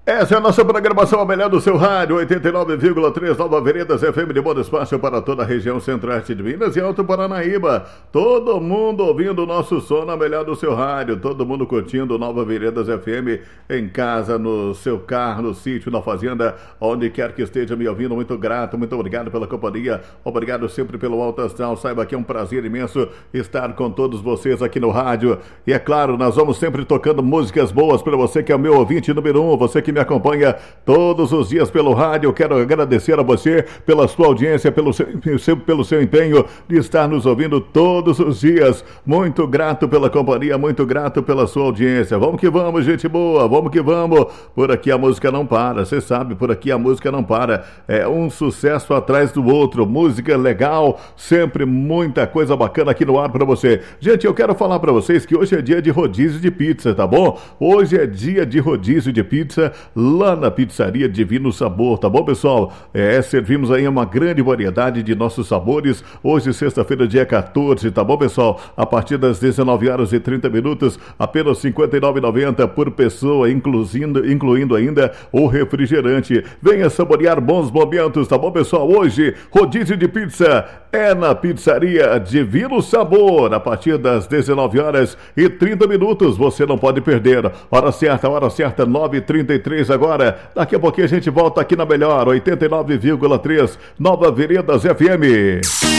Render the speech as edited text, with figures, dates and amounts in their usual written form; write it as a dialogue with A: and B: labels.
A: Essa é a nossa programação, a melhor do seu rádio, 89,3 Nova Veredas FM de Bom Espaço para toda a região centro-oeste de Minas e Alto Paranaíba. Todo mundo ouvindo o nosso som na melhor do seu rádio, todo mundo curtindo Nova Veredas FM em casa, no seu carro, no sítio, na fazenda, onde quer que esteja me ouvindo. Muito grato, muito obrigado pela companhia, obrigado sempre pelo Alto Astral. Saiba que é um prazer imenso estar com todos vocês aqui no rádio. E é claro, nós vamos sempre tocando músicas boas para você que é o meu ouvinte número 1, você que me acompanha todos os dias pelo rádio. Eu quero agradecer a você pela sua audiência, pelo seu empenho de estar nos ouvindo todos os dias. Muito grato pela companhia, muito grato pela sua audiência. Vamos que vamos, gente boa, vamos que vamos. Por aqui a música não para, você sabe, por aqui a música não para. É um sucesso atrás do outro, música legal, sempre muita coisa bacana aqui no ar para você. Gente, eu quero falar para vocês que hoje é dia de rodízio de pizza, tá bom? Hoje é dia de rodízio de pizza lá na pizzaria Divino Sabor, tá bom, pessoal? Servimos aí uma grande variedade de nossos sabores. Hoje, sexta-feira, dia 14, tá bom, pessoal? A partir das 19 horas e 30 minutos, apenas R$ 59,90 por pessoa, incluindo ainda o refrigerante. Venha saborear bons momentos, tá bom, pessoal? Hoje, rodízio de pizza é na pizzaria Divino Sabor, a partir das 19 horas e 30 minutos. Você não pode perder. Hora certa, 9h33 agora. Daqui a pouquinho a gente volta aqui na melhor 89,3 Nova Veredas FM.